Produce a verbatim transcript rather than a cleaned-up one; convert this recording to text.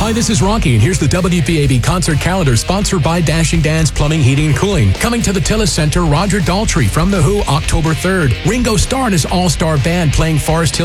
Hi, this is Rocky, and here's the W P A B concert calendar sponsored by Dashing Dan's Plumbing, Heating, and Cooling. Coming to the Tillis Center, Roger Daltrey from The Who, October third. Ringo Starr and his all-star band playing Forest Hill